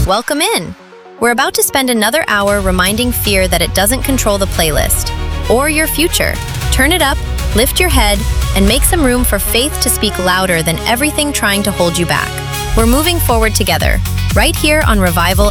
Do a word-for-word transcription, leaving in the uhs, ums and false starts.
Welcome in. We're about to spend another hour reminding fear that it doesn't control the playlist or your future. Turn it up, lift your head, and make some room for faith to speak louder than everything trying to hold you back. We're moving forward together, right here on Revival